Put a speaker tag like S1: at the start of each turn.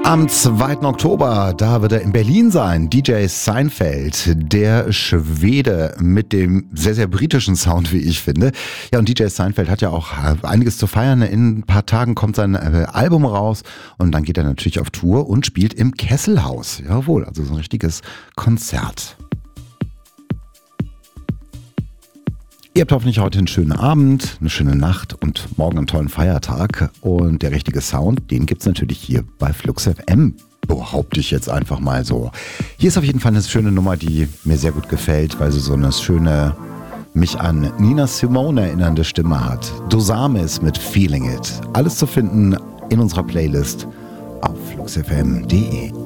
S1: Am 2. Oktober, da wird er in Berlin sein, DJ Seinfeld, der Schwede mit dem sehr, sehr britischen Sound, wie ich finde. Ja, und DJ Seinfeld hat ja auch einiges zu feiern. In ein paar Tagen kommt sein Album raus und dann geht er natürlich auf Tour und spielt im Kesselhaus. Jawohl, also so ein richtiges Konzert. Ihr habt hoffentlich heute einen schönen Abend, eine schöne Nacht und morgen einen tollen Feiertag. Und der richtige Sound, den gibt's natürlich hier bei Flux FM. Behaupte ich jetzt einfach mal so. Hier ist auf jeden Fall eine schöne Nummer, die mir sehr gut gefällt, weil sie so eine schöne, mich an Nina Simone erinnernde Stimme hat. Dosamis mit Feeling It. Alles zu finden in unserer Playlist auf fluxfm.de.